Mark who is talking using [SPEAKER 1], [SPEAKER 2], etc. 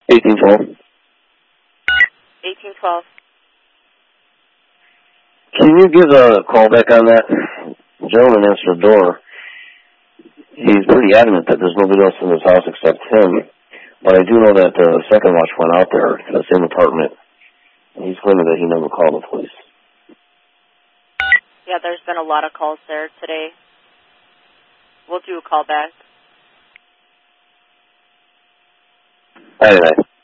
[SPEAKER 1] 1812.
[SPEAKER 2] 1812.
[SPEAKER 1] Can you give a call back on that? The gentleman answered the door. He's pretty adamant that there's nobody else in this house except him. But I do know that the second watch went out there to the same apartment. And he's claiming that he never called the police.
[SPEAKER 2] Yeah, there's been a lot of calls there today. We'll do a call back.
[SPEAKER 1] Anyway.